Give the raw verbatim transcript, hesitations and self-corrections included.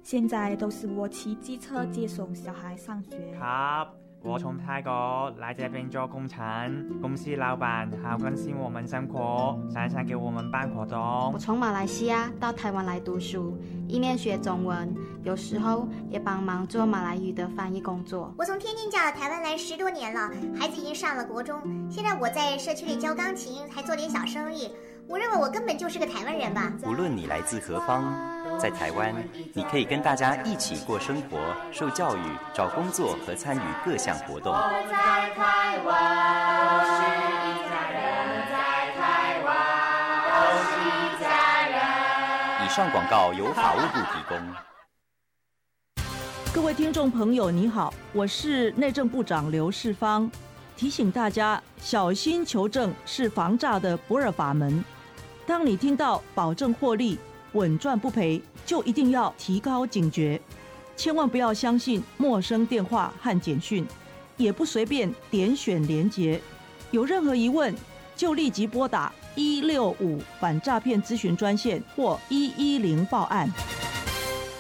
现在都是我骑机车接送小孩上学。 ครับ我从泰国来这边做工程，公司老板好关心我们生活，常常给我们办活动。 我从马来西亚到台湾来读书，一面学中文，有时候也帮忙做马来语的翻译工作。 我从天津嫁到台湾来十多年了，孩子已经上了国中，现在我在社区里教钢琴，还做点小生意。我认为我根本就是个台湾人吧。 无论你来自何方，在台湾，你可以跟大家一起过生活、受教育、找工作和参与各项活动。 我在台湾，都是一家人，在台湾都是一家人。 以上广告由法务部提供。 各位听众朋友，你好，我是内政部长刘世芳，提醒大家小心求证是防诈的不二法门。当你听到保证获利、稳赚不赔，就一定要提高警觉，千万不要相信陌生电话和简讯，也不随便点选连结。有任何疑问，就立即拨打一六五反诈骗咨询专线或一一零报案。